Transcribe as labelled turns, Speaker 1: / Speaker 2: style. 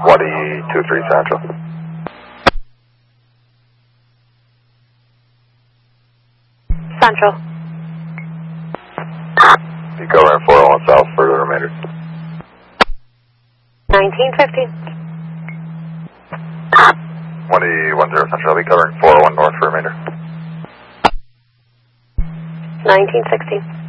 Speaker 1: 2023 Central.
Speaker 2: Central.
Speaker 1: Be covering 401 South for the remainder.
Speaker 2: 1915.
Speaker 1: 2010 Central, I'll be covering 401 North for remainder.
Speaker 2: 1916.